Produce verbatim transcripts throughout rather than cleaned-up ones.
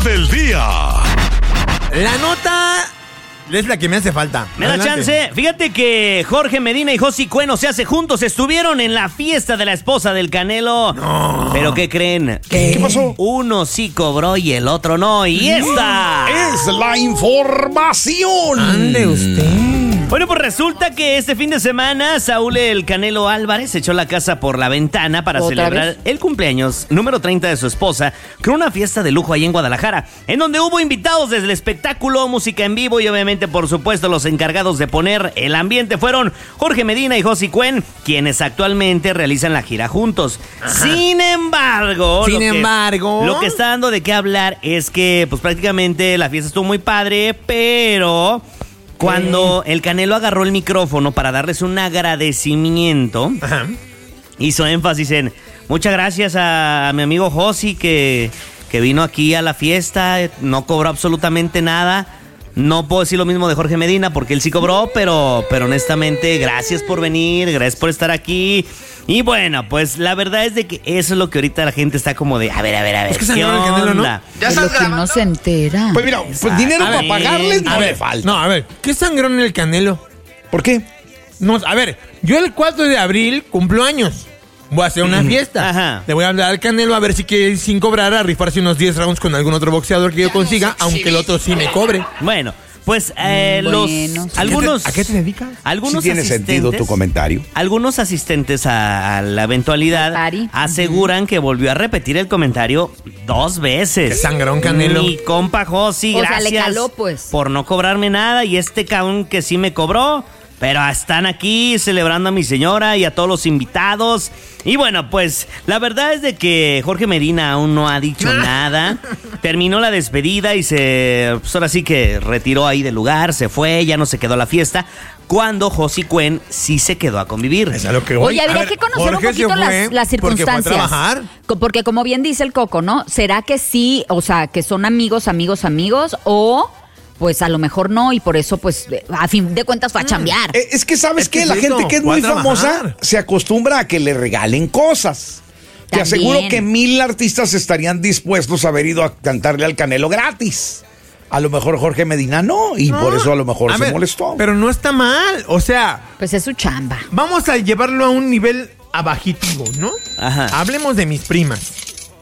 del día. La nota es la que me hace falta. Me da chance. Fíjate que Jorge Medina y Josi Cuen, o sea, se juntos estuvieron en la fiesta de la esposa del Canelo. No. ¿Pero qué creen? ¿Qué, ¿Qué pasó? Uno sí cobró y el otro no. Y esta es la información. Ande usted. Bueno, pues resulta que este fin de semana Saúl el Canelo Álvarez echó la casa por la ventana para celebrar vez? el cumpleaños número treinta de su esposa con una fiesta de lujo ahí en Guadalajara, en donde hubo invitados desde el espectáculo, música en vivo y obviamente, por supuesto, los encargados de poner el ambiente fueron Jorge Medina y Josi Cuen, quienes actualmente realizan la gira juntos. Ajá. Sin embargo, Sin lo que, embargo, lo que está dando de qué hablar es que pues prácticamente la fiesta estuvo muy padre, pero cuando el Canelo agarró el micrófono para darles un agradecimiento, ajá, hizo énfasis en muchas gracias a, a mi amigo Josi que, que vino aquí a la fiesta, no cobró absolutamente nada. No puedo decir lo mismo de Jorge Medina porque él sí cobró, pero, pero honestamente, gracias por venir, gracias por estar aquí. Y bueno, pues la verdad es de que eso es lo que ahorita la gente está como de, a ver, a ver, a ver, es que ¿qué onda? Canelo, ¿no? Ya es lo que no se entera. Pues mira, pues dinero para pagarles no ver, le falta. No, a ver, ¿qué sangrón en el Canelo? ¿Por qué? No, a ver, yo el cuatro de abril cumplo años. Voy a hacer una fiesta. Ajá. Le voy a hablar al Canelo a ver si quiere sin cobrar a rifarse unos diez rounds con algún otro boxeador que yo consiga, aunque el otro sí me cobre. Bueno, pues eh, bueno. los algunos ¿A qué te dedicas? Algunos ¿Sí tiene sentido tu comentario? Algunos asistentes a, a la eventualidad aseguran uh-huh. que volvió a repetir el comentario dos veces. Qué sangrón, Canelo. Mi compa Josi, gracias o sea, le caló, pues. por no cobrarme nada y este cabrón que sí me cobró. Pero están aquí celebrando a mi señora y a todos los invitados. Y bueno, pues la verdad es de que Jorge Medina aún no ha dicho nada. Terminó la despedida y se, pues ahora sí que retiró ahí del lugar, se fue, ya no se quedó a la fiesta. Cuando Josi Cuen sí se quedó a convivir. Es a lo que voy. Oye, habría que conocer Jorge un poquito las, las circunstancias. Porque fue a trabajar. Porque como bien dice el Coco, ¿no? ¿Será que sí, o sea, que son amigos, amigos, amigos o... pues a lo mejor no, y por eso, pues, a fin de cuentas fue a chambear. Eh, es que, ¿sabes qué? La gente que es muy famosa se acostumbra a que le regalen cosas. Te aseguro que mil artistas estarían dispuestos a haber ido a cantarle al Canelo gratis. A lo mejor Jorge Medina no, y no, por eso a lo mejor a se ver, molestó. Pero no está mal, o sea... pues es su chamba. Vamos a llevarlo a un nivel abajitivo, ¿no? Ajá. Hablemos de mis primas,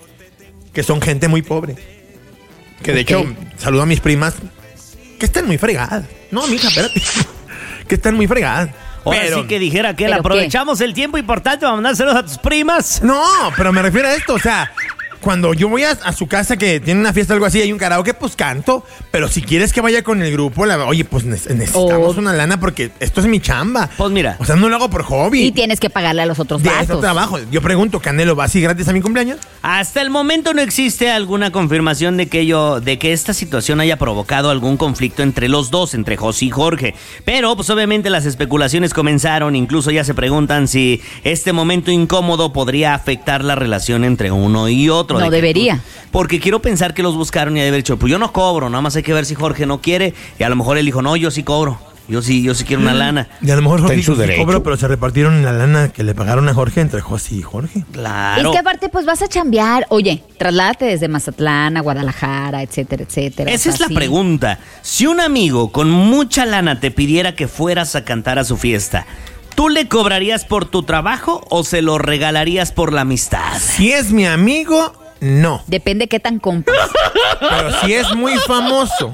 que son gente muy pobre. Que de okay. hecho, saludo a mis primas... que están muy fregadas. No, mija, espérate. Que están muy fregadas. Ahora pero, sí que dijera que aprovechamos qué? el tiempo importante para mandárselos a tus primas. No, pero me refiero a esto, o sea... cuando yo voy a, a su casa que tiene una fiesta o algo así, hay un karaoke, pues canto. Pero si quieres que vaya con el grupo, la, oye, pues necesitamos oh. una lana porque esto es mi chamba. Pues mira. O sea, no lo hago por hobby. Y tienes que pagarle a los otros de vatos. trabajo. Yo pregunto, ¿Canelo va así gratis a mi cumpleaños? Hasta el momento no existe alguna confirmación de que yo, de que esta situación haya provocado algún conflicto entre los dos, entre Josi y Jorge. Pero, pues obviamente las especulaciones comenzaron. Incluso ya se preguntan si este momento incómodo podría afectar la relación entre uno y otro. No de debería. Que, porque quiero pensar que los buscaron y haber dicho, pues yo no cobro, nada más hay que ver si Jorge no quiere. Y a lo mejor él dijo, no, yo sí cobro. Yo sí, yo sí quiero una lana. Y a lo mejor Jorge sí cobró, pero se repartieron la lana que le pagaron a Jorge entre Josi y Jorge. Claro. Es que aparte, pues vas a chambear. Oye, trasládate desde Mazatlán a Guadalajara, etcétera, etcétera. Esa o sea, es la sí. pregunta. Si un amigo con mucha lana te pidiera que fueras a cantar a su fiesta, ¿tú le cobrarías por tu trabajo o se lo regalarías por la amistad? Si es mi amigo... no. Depende qué tan compras. Pero si es muy famoso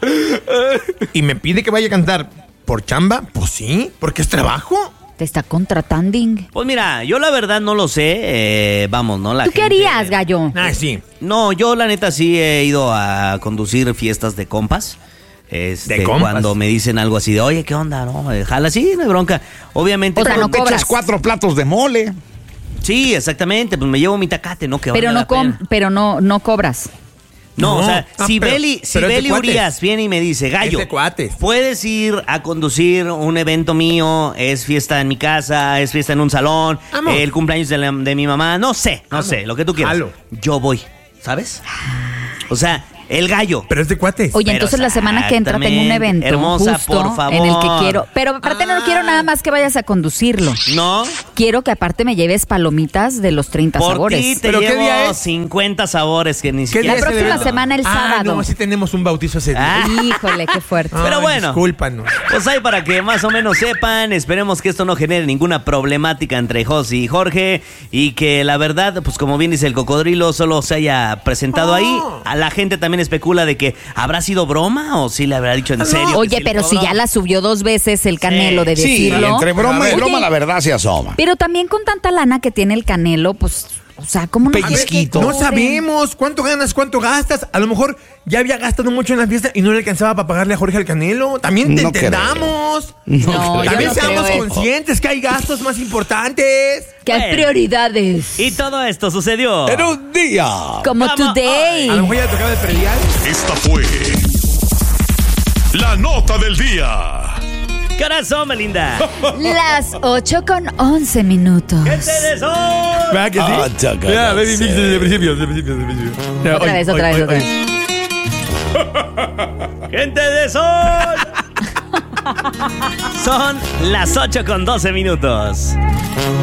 y me pide que vaya a cantar por chamba, pues sí, porque es trabajo. Te está contratando. Pues mira, yo la verdad no lo sé. Eh, vamos, ¿no? La ¿Tú gente... qué harías, gallo? Ah, sí. No, yo la neta sí he ido a conducir fiestas de compas. Este, ¿De compas? Cuando me dicen algo así de, oye, ¿qué onda? No, jala, sí, no hay bronca. Obviamente. O sea, no te cobras. echas cuatro platos de mole. Sí, exactamente, pues me llevo mi tacate, ¿no? Que pero no com- pero no, no cobras. No, no, o sea, ah, si pero, Beli, si pero Beli Urias viene y me dice, gallo, puedes ir a conducir un evento mío, es fiesta en mi casa, es fiesta en un salón, Amor. el cumpleaños de, la, de mi mamá, no sé, no Amor. sé, lo que tú quieras. Halo. Yo voy, ¿sabes? O sea, el gallo. Pero es de cuates. Oye, Pero entonces la semana que entra tengo un evento hermosa, justo por favor. en el que quiero, pero aparte ah. no quiero nada más que vayas a conducirlo. ¿No? Quiero que aparte me lleves palomitas de los treinta Por sabores. Ti te ¿Pero llevo qué día es? cincuenta sabores que ni siquiera... La próxima semana el sábado. Ah, no, sí tenemos un bautizo ese día. Ah. Híjole, qué fuerte. Pero Ay, bueno, discúlpanos. Pues ahí para que más o menos sepan, esperemos que esto no genere ninguna problemática entre Josi y Jorge y que la verdad, pues como bien dice el cocodrilo, solo se haya presentado oh. ahí. A la gente también especula de que habrá sido broma o si le habrá dicho en serio. Oye, si pero si ya la subió dos veces el Canelo sí. de decirlo. Sí, entre broma y broma Oye, la verdad se asoma. Pero también con tanta lana que tiene el Canelo, pues... O sea, ¿cómo no Pellizquito. No sabemos cuánto ganas, cuánto gastas. A lo mejor ya había gastado mucho en la fiesta y no le alcanzaba para pagarle a Jorge al Canelo. También te no entendamos. No, no También no seamos creo conscientes eso. Que hay gastos más importantes. Que hay prioridades. Y todo esto sucedió en un día. Como Come today. A lo mejor ya tocaba el predial. Esta fue la nota del día. Corazón, Melinda. Las ocho con once minutos. ¡Gente de sol! ¿Verdad que sí? Ah, Ya, baby mix desde el principio, desde el principio, desde el principio. Ya, Otra hoy, vez, hoy, otra hoy, vez, otra hoy. vez. ¡Gente de sol! Son las ocho con doce minutos.